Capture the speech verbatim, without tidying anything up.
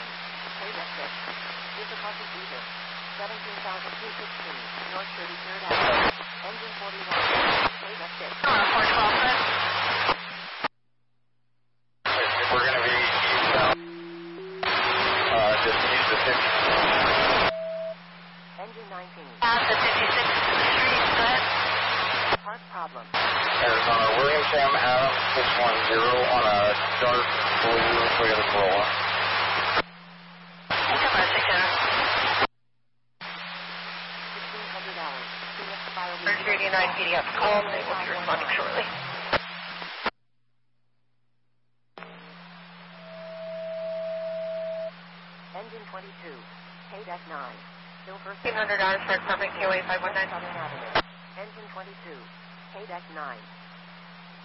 nine. KDEC six. Difficulty either. seventeen thousand two hundred sixteen. North thirty-third Avenue. Engine forty-one. KDEC six. four twelve, sir. We're going to be eastbound. Uh, just use the fifty. Engine nineteen. Pass the fifty-sixth Street, go ahead. Park problem. Arizona, William Sam Adams six one zero on a dark blue Toyota Corolla. sixteen hundred hours. Phoenix Fire thirty eighty-nine P D F call, they will be responding shortly. Engine twenty-two. KDEC nine. Silver fifteen hundred hours for Perfect K O A five one nine. Southern Avenue. Engine twenty-two. KDEC nine.